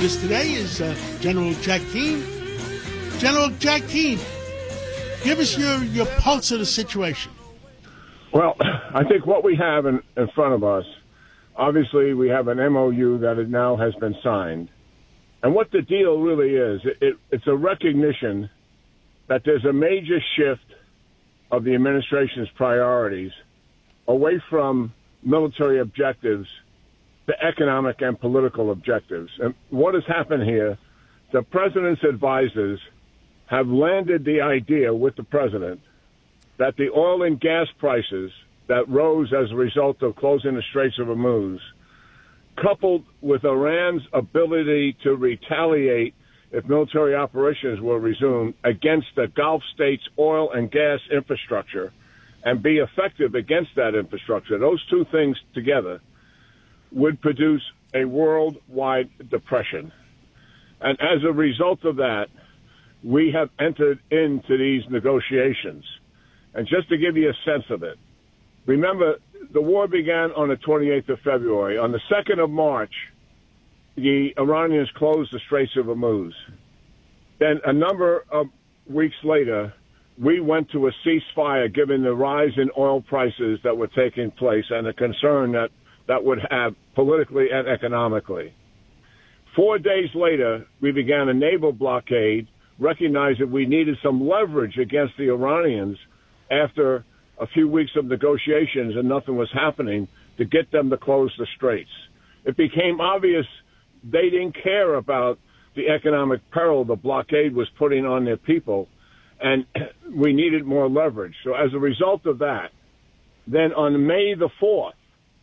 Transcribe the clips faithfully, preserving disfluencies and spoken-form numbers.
with us today is uh, General Jack Keane. General Jack Keane, give us your, your pulse of the situation. Well, I think what we have in, in front of us, obviously we have an M O U that it now has been signed. And what the deal really is, it, it, it's a recognition that there's a major shift of the administration's priorities away from military objectives to economic and political objectives. And what has happened here, the president's advisors have landed the idea with the president that the oil and gas prices that rose as a result of closing the Straits of Hormuz, coupled with Iran's ability to retaliate if military operations were resumed against the Gulf states' oil and gas infrastructure and be effective against that infrastructure, those two things together would produce a worldwide depression. And as a result of that, we have entered into these negotiations. And just to give you a sense of it, remember, the war began on the twenty-eighth of February. On the second of March, the Iranians closed the Straits of Hormuz. Then a number of weeks later, we went to a ceasefire given the rise in oil prices that were taking place and the concern that that would have politically and economically. Four days later, we began a naval blockade, recognizing we needed some leverage against the Iranians after a few weeks of negotiations and nothing was happening to get them to close the straits. It became obvious they didn't care about the economic peril the blockade was putting on their people, and we needed more leverage. So as a result of that, then on May the fourth,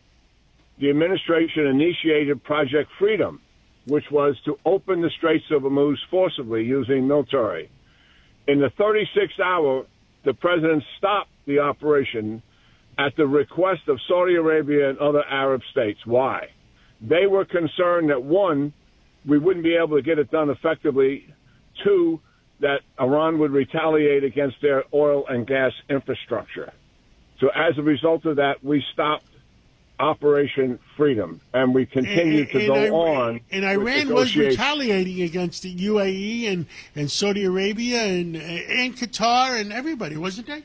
the administration initiated Project Freedom, which was to open the Straits of Hormuz forcibly using military. In the thirty-sixth hour, the president stopped the operation at the request of Saudi Arabia and other Arab states. Why? They were concerned that, one, we wouldn't be able to get it done effectively, two, that Iran would retaliate against their oil and gas infrastructure. So as a result of that, we stopped Operation Freedom, and we continue and, to and go Iran, on. And Iran was retaliating against the U A E and, and Saudi Arabia and, and Qatar and everybody, wasn't they?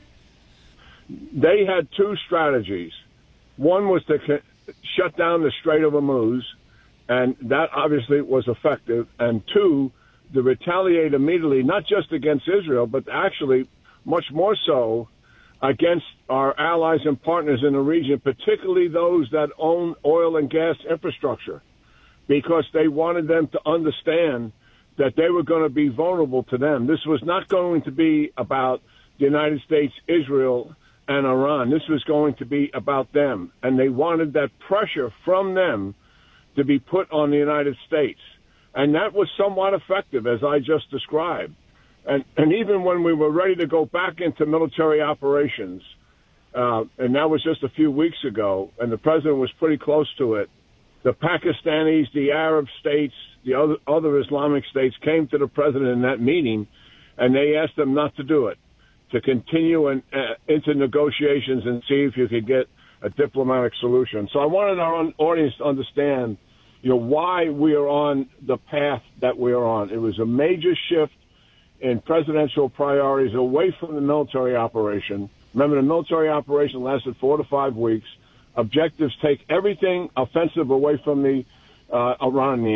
They had two strategies. One was to c- shut down the Strait of Hormuz, and that obviously was effective. And two, to retaliate immediately, not just against Israel, but actually much more so against our allies and partners in the region, particularly those that own oil and gas infrastructure, because they wanted them to understand that they were going to be vulnerable to them. This was not going to be about the United States, Israel, and Iran. This was going to be about them, and they wanted that pressure from them to be put on the United States. And that was somewhat effective, as I just described. And, and even when we were ready to go back into military operations, uh, and that was just a few weeks ago, and the president was pretty close to it, the Pakistanis, the Arab states, the other, other Islamic states came to the president in that meeting, and they asked him not to do it, to continue in, uh, into negotiations and see if you could get a diplomatic solution. So I wanted our audience to understand, you know, why we are on the path that we are on. It was a major shift in presidential priorities away from the military operation. Remember, the military operation lasted four to five weeks. Objectives take everything offensive away from the uh, Iranians.